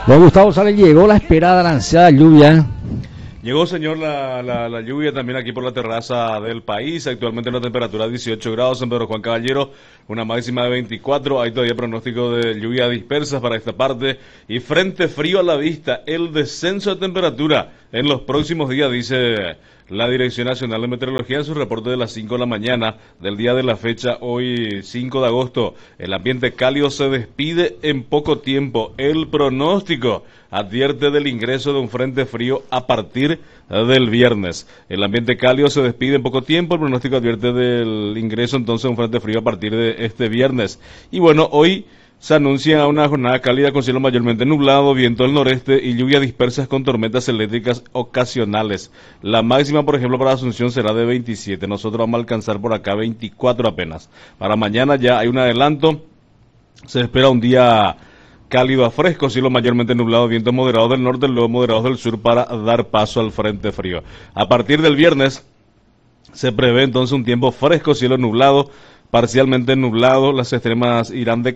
Don Gustavo Sales, llegó la esperada, la ansiada lluvia. Llegó, señor, la lluvia también aquí por la terraza del país. Actualmente una temperatura de 18 grados en Pedro Juan Caballero, una máxima de 24. Hay todavía pronóstico de lluvia dispersas para esta parte y frente frío a la vista. El descenso de temperatura en los próximos días, dice la Dirección Nacional de Meteorología en su reporte de las 5 de la mañana del día de la fecha, hoy 5 de agosto. El ambiente cálido se despide en poco tiempo. El pronóstico advierte del ingreso de un frente frío a partir del viernes. El ambiente cálido se despide en poco tiempo. El pronóstico advierte del ingreso entonces de un frente frío a partir de este viernes. Y bueno, hoy se anuncia una jornada cálida con cielo mayormente nublado, viento del noreste y lluvias dispersas con tormentas eléctricas ocasionales. La máxima, por ejemplo, para Asunción será de 27. Nosotros vamos a alcanzar por acá 24 apenas. Para mañana ya hay un adelanto. Se espera un día cálido a fresco, cielo mayormente nublado, viento moderado del norte, luego moderados del sur para dar paso al frente frío. A partir del viernes se prevé entonces un tiempo fresco, cielo nublado, parcialmente nublado, las extremas irán de